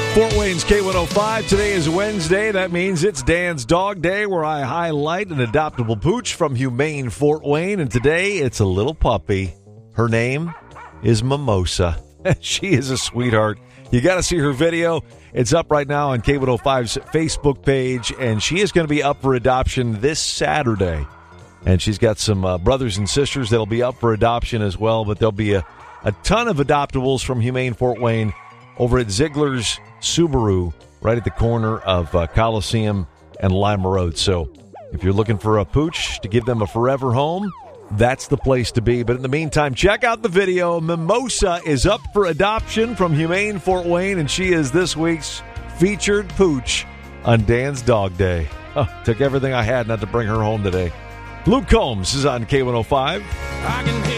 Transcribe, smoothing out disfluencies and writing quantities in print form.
Fort Wayne's K105. Today is Wednesday. That means it's Dan's Dog Day, where I highlight an adoptable pooch from Humane Fort Wayne. And today it's a little puppy. Her name is Mimosa. She is a sweetheart. You got to see her video. It's up right now on K105's Facebook page, and she is going to be up for adoption this Saturday. And she's got some brothers and sisters that'll be up for adoption as well, but there'll be a ton of adoptables from Humane Fort Wayne over at Ziegler's Subaru, right at the corner of Coliseum and Lima Road. So if you're looking for a pooch to give them a forever home, that's the place to be. But in the meantime, check out the video. Mimosa is up for adoption from Humane Fort Wayne, and she is this week's featured pooch on Dan's Dog Day. Oh, took everything I had not to bring her home today. Luke Combs is on K105.